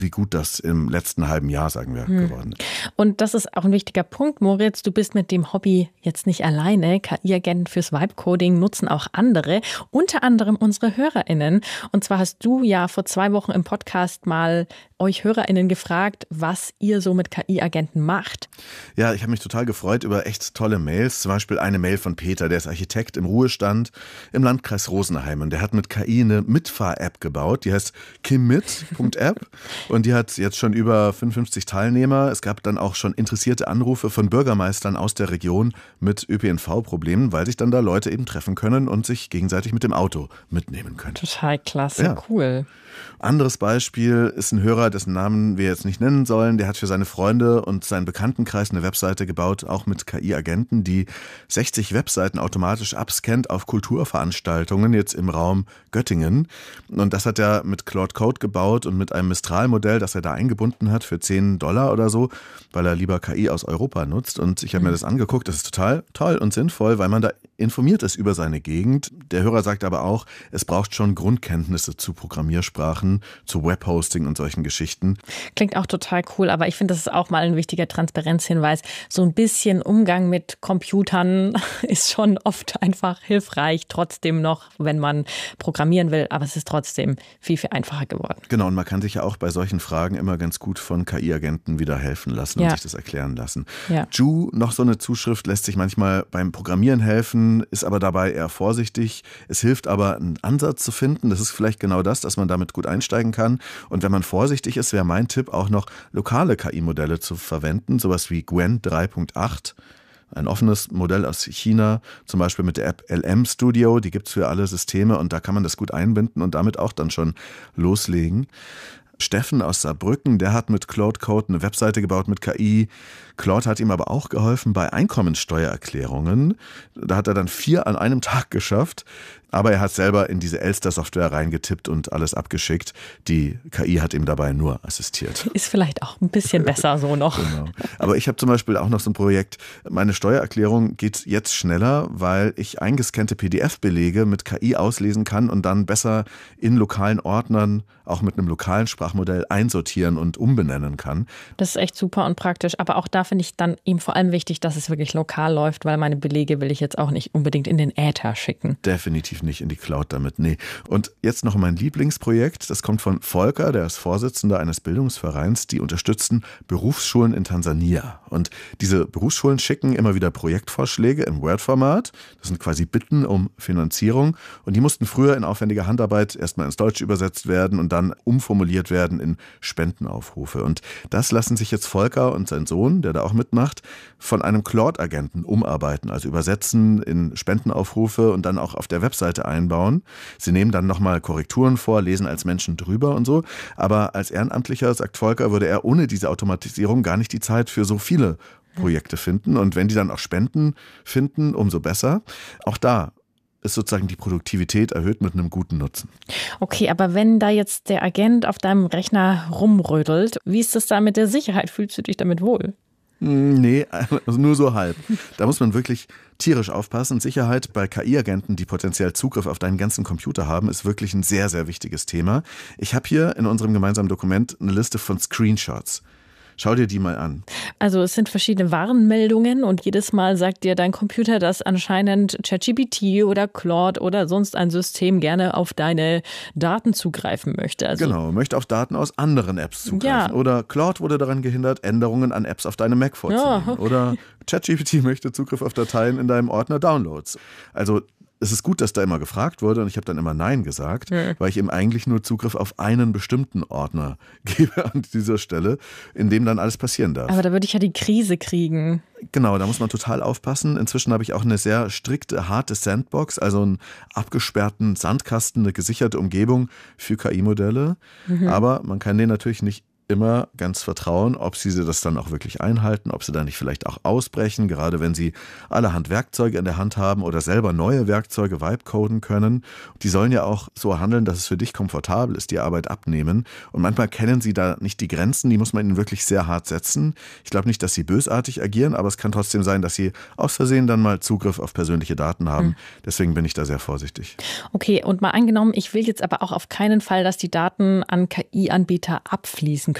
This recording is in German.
wie gut das im letzten halben Jahr, sagen wir, geworden ist. Und das ist auch ein wichtiger Punkt, Moritz. Du bist mit dem Hobby jetzt nicht alleine. KI-Agenten fürs Vibe-Coding nutzen auch andere, unter anderem unsere HörerInnen. Und zwar hast du ja vor 2 Wochen im Podcast mal euch HörerInnen gefragt, was ihr so mit KI-Agenten macht. Ja, ich habe mich total gefreut über echt tolle Mails. Zum Beispiel eine Mail von Peter, der ist Architekt im Ruhestand im Landkreis Rosenheim. Und der hat mit KI eine Mitfahr-App gebaut, die heißt kimmit.app. Und die hat jetzt schon über 55 Teilnehmer. Es gab dann auch schon interessierte Anrufe von Bürgermeistern aus der Region mit ÖPNV-Problemen, weil sich dann da Leute eben treffen können und sich gegenseitig mit dem Auto mitnehmen können. Total klasse, ja. Cool. Anderes Beispiel ist ein Hörer, dessen Namen wir jetzt nicht nennen sollen. Der hat für seine Freunde und seinen Bekanntenkreis eine Webseite gebaut, auch mit KI-Agenten, die 60 Webseiten automatisch abscannt auf Kulturveranstaltungen, jetzt im Raum Göttingen. Und das hat er mit Claude Code gebaut und mit einem Mistral-Modell, das er da eingebunden hat für $10 oder so, weil er lieber KI aus Europa nutzt. Und ich habe mir das angeguckt, das ist total toll und sinnvoll, weil man da informiert ist über seine Gegend. Der Hörer sagt aber auch, es braucht schon Grundkenntnisse zu Programmiersprachen, zu Webhosting und solchen Geschichten. Klingt auch total cool, aber ich finde, das ist auch mal ein wichtiger Transparenzhinweis. So ein bisschen Umgang mit Computern ist schon oft einfach hilfreich, trotzdem noch, wenn man programmieren will, aber es ist trotzdem viel, viel einfacher geworden. Genau, und man kann sich ja auch bei solchen Fragen immer ganz gut von KI-Agenten wieder helfen lassen und sich das erklären lassen. Ja. Ju, noch so eine Zuschrift, lässt sich manchmal beim Programmieren helfen, ist aber dabei eher vorsichtig. Es hilft aber, einen Ansatz zu finden. Das ist vielleicht genau das, dass man damit gut einsteigen kann. Und wenn man vorsichtig ist, wäre mein Tipp auch noch lokale KI-Modelle zu verwenden, sowas wie Gwen 3.8. Ein offenes Modell aus China, zum Beispiel mit der App LM Studio, die gibt's für alle Systeme und da kann man das gut einbinden und damit auch dann schon loslegen. Steffen aus Saarbrücken, der hat mit Claude Code eine Webseite gebaut mit KI. Claude hat ihm aber auch geholfen bei Einkommensteuererklärungen. Da hat er dann 4 an einem Tag geschafft. Aber er hat selber in diese Elster-Software reingetippt und alles abgeschickt. Die KI hat ihm dabei nur assistiert. Ist vielleicht auch ein bisschen besser so noch. Genau. Aber ich habe zum Beispiel auch noch so ein Projekt. Meine Steuererklärung geht jetzt schneller, weil ich eingescannte PDF-Belege mit KI auslesen kann und dann besser in lokalen Ordnern, auch mit einem lokalen Sprachmodell, einsortieren und umbenennen kann. Das ist echt super und praktisch. Aber auch da finde ich dann eben vor allem wichtig, dass es wirklich lokal läuft, weil meine Belege will ich jetzt auch nicht unbedingt in den Äther schicken. Definitiv nicht in die Cloud damit, nee. Und jetzt noch mein Lieblingsprojekt, das kommt von Volker, der ist Vorsitzender eines Bildungsvereins, die unterstützen Berufsschulen in Tansania. Und diese Berufsschulen schicken immer wieder Projektvorschläge im Word-Format, das sind quasi Bitten um Finanzierung und die mussten früher in aufwendiger Handarbeit erstmal ins Deutsche übersetzt werden und dann umformuliert werden in Spendenaufrufe. Und das lassen sich jetzt Volker und sein Sohn, der da auch mitmacht, von einem Claude-Agenten umarbeiten, also übersetzen in Spendenaufrufe und dann auch auf der Webseite einbauen. Sie nehmen dann nochmal Korrekturen vor, lesen als Menschen drüber und so. Aber als Ehrenamtlicher, sagt Volker, würde er ohne diese Automatisierung gar nicht die Zeit für so viele Projekte finden. Und wenn die dann auch Spenden finden, umso besser. Auch da ist sozusagen die Produktivität erhöht mit einem guten Nutzen. Okay, aber wenn da jetzt der Agent auf deinem Rechner rumrödelt, wie ist das da mit der Sicherheit? Fühlst du dich damit wohl? Nee, also nur so halb. Da muss man wirklich tierisch aufpassen. Sicherheit bei KI-Agenten, die potenziell Zugriff auf deinen ganzen Computer haben, ist wirklich ein sehr, sehr wichtiges Thema. Ich habe hier in unserem gemeinsamen Dokument eine Liste von Screenshots. Schau dir die mal an. Also es sind verschiedene Warnmeldungen und jedes Mal sagt dir dein Computer, dass anscheinend ChatGPT oder Claude oder sonst ein System gerne auf deine Daten zugreifen möchte. Also genau, möchte auf Daten aus anderen Apps zugreifen. Ja. Oder Claude wurde daran gehindert, Änderungen an Apps auf deinem Mac vorzunehmen. Ja. Oder ChatGPT möchte Zugriff auf Dateien in deinem Ordner Downloads. Also es ist gut, dass da immer gefragt wurde und ich habe dann immer Nein gesagt, weil ich eben eigentlich nur Zugriff auf einen bestimmten Ordner gebe an dieser Stelle, in dem dann alles passieren darf. Aber da würde ich ja die Krise kriegen. Genau, da muss man total aufpassen. Inzwischen habe ich auch eine sehr strikte, harte Sandbox, also einen abgesperrten Sandkasten, eine gesicherte Umgebung für KI-Modelle. Aber man kann den natürlich nicht immer ganz vertrauen, ob sie das dann auch wirklich einhalten, ob sie da nicht vielleicht auch ausbrechen, gerade wenn sie allerhand Werkzeuge in der Hand haben oder selber neue Werkzeuge vibe-coden können. Die sollen ja auch so handeln, dass es für dich komfortabel ist, die Arbeit abnehmen. Und manchmal kennen sie da nicht die Grenzen, die muss man ihnen wirklich sehr hart setzen. Ich glaube nicht, dass sie bösartig agieren, aber es kann trotzdem sein, dass sie aus Versehen dann mal Zugriff auf persönliche Daten haben. Deswegen bin ich da sehr vorsichtig. Okay, und mal angenommen, ich will jetzt aber auch auf keinen Fall, dass die Daten an KI-Anbieter abfließen